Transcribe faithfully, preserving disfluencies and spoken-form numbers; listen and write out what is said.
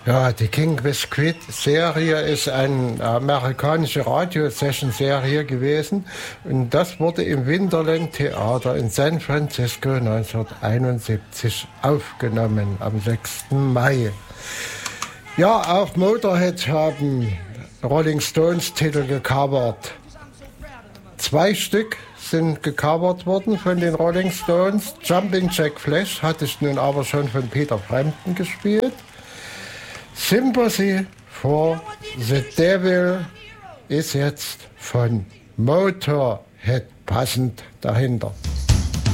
Ja, die King Biscuit-Serie ist eine amerikanische Radio-Session-Serie gewesen und das wurde im Winterland Theater in San Francisco neunzehnhunderteinundsiebzig aufgenommen, am sechsten Mai. Ja, auch Motorhead haben Rolling Stones Titel gecovert. Zwei Stück sind gecovert worden von den Rolling Stones. Jumping Jack Flash hatte ich nun aber schon von Peter Frampton gespielt. Sympathy for the Devil ist jetzt von Motorhead passend dahinter.